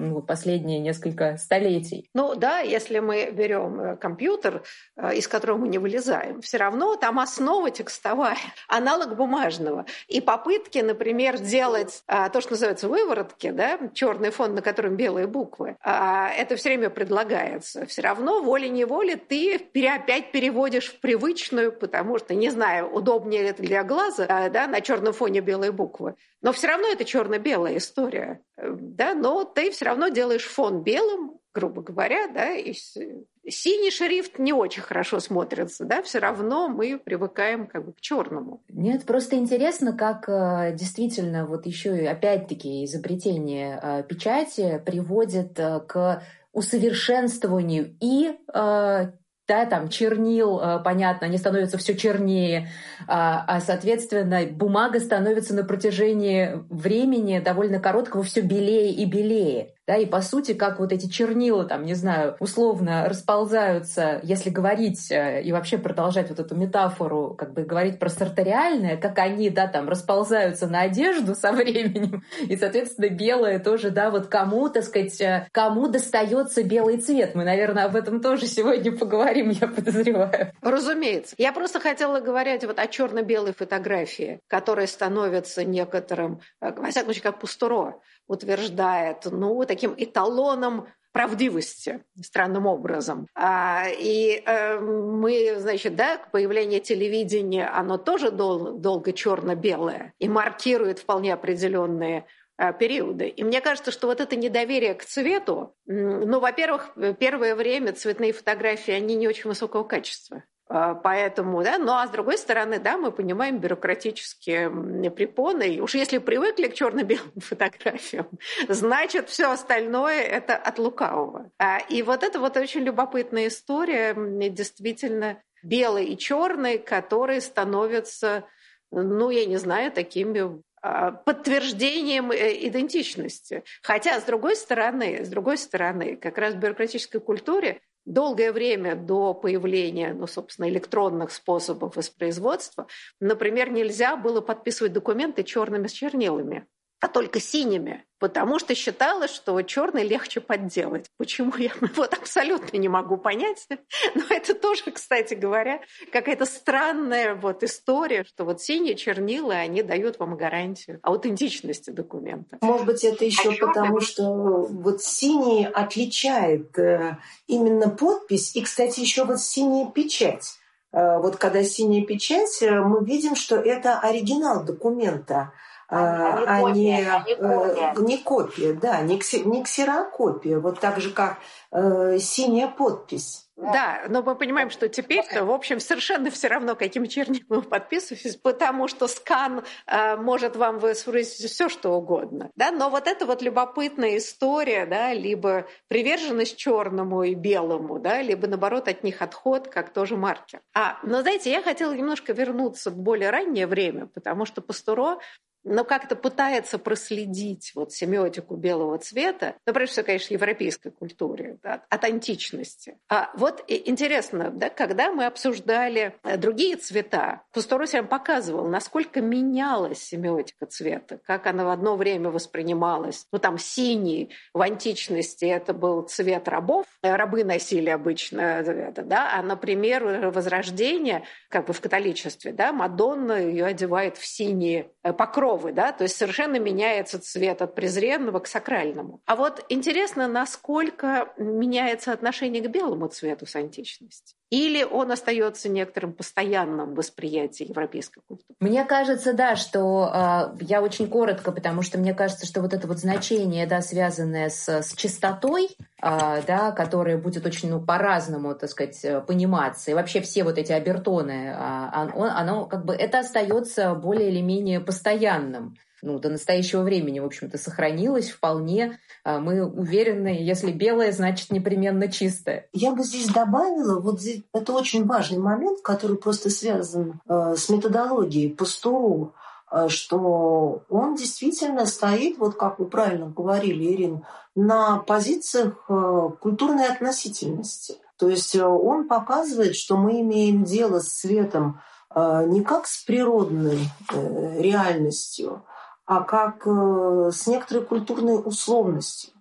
последние несколько столетий. Ну да, если мы берем компьютер, из которого мы не вылезаем, все равно там основа текстовая, аналог бумажного. И попытки, например, делать то, что называется выворотки, да, черный фон, на котором белые буквы, это все время предлагается. Все равно волей-неволей ты опять переводишь в привычную, потому что, не знаю, удобнее ли это для глаза, да, на черном фоне белые буквы. Но все равно это черно-белая история. Да, но ты все равно делаешь фон белым, грубо говоря, да, и синий шрифт не очень хорошо смотрится, да, все равно мы привыкаем как бы к черному. Нет, просто интересно, как действительно вот еще и опять-таки изобретение печати приводит к усовершенствованию и да, там чернил, понятно, они становятся все чернее, соответственно, бумага становится на протяжении времени довольно короткого все белее и белее. Да, и по сути, как вот эти чернила, там, не знаю, условно расползаются, если говорить и вообще продолжать вот эту метафору, как бы говорить про сарториальное, как они, да, там, расползаются на одежду со временем, и, соответственно, белое тоже, да, вот кому, так сказать, кому достается белый цвет. Мы, наверное, об этом тоже сегодня поговорим, я подозреваю. Разумеется. Я просто хотела говорить вот о черно-белой фотографии, которая становится некоторым, во всяком случае, как Пустуро утверждает, ну, таким эталоном правдивости странным образом. Мы, значит, да, появление телевидения, оно тоже долго черно-белое и маркирует вполне определенные периоды. И мне кажется, что вот это недоверие к цвету, ну, во-первых, первое время цветные фотографии, они не очень высокого качества. Поэтому, да, ну а с другой стороны, да, мы понимаем бюрократические препоны. И уж если привыкли к черно-белым фотографиям, значит, все остальное это от лукавого. И вот это вот очень любопытная история, действительно, белый и черный, которые становятся, ну, я не знаю, такими подтверждением идентичности. Хотя, с другой стороны, как раз в бюрократической культуре долгое время до появления, ну, собственно, электронных способов воспроизводства, например, нельзя было подписывать документы черными с чернилами, а только синими, потому что считалось, что черный легче подделать. Почему, я вот абсолютно не могу понять. Но это тоже, кстати говоря, какая-то странная вот история, что вот синие чернила, они дают вам гарантию аутентичности документа. Может быть, это еще потому, что вот синий отличает именно подпись, и, кстати, еще вот синяя печать. Вот когда синяя печать, мы видим, что это оригинал документа, не копия, да, не ксерокопия, вот так же, как синяя подпись. Да, но мы понимаем, что теперь-то, в общем, совершенно все равно, каким чернилом вы подписываетесь, потому что скан может вам воспроизвести все, что угодно. Да? Но вот это вот любопытная история, да, либо приверженность черному и белому, да, либо, наоборот, от них отход, как тоже маркер. Но, знаете, я хотела немножко вернуться в более раннее время, потому что Пастуро как-то пытается проследить вот семиотику белого цвета, ну, прежде всего, конечно, европейской культуре, да, от античности. Вот интересно, да, когда мы обсуждали другие цвета, Пастуро всем показывал, насколько менялась семиотика цвета, как она в одно время воспринималась. Ну, там синий в античности это был цвет рабов, рабы носили обычно это, да, а, например, Возрождение, как бы в католичестве, да, Мадонна ее одевает в синие покровы, да, то есть совершенно меняется цвет от презренного к сакральному. А вот интересно, насколько меняется отношение к белому цвету с античности? Или он остается некоторым постоянным восприятием европейской культуры? Мне кажется, да, что я очень коротко, потому что мне кажется, что вот это вот значение, да, связанное с чистотой, да, которое будет очень по-разному, так сказать, пониматься, и вообще все вот эти обертоны, оно как бы это остается более или менее постоянным. Ну, до настоящего времени, в общем-то, сохранилось вполне. Мы уверены, если белое, значит непременно чистое. Я бы здесь добавила, вот здесь, это очень важный момент, который просто связан с методологией Пастуро, что он действительно стоит, вот как вы правильно говорили, Ирина, на позициях культурной относительности. То есть он показывает, что мы имеем дело с цветом не как с природной реальностью, а как с некоторой культурной условностью.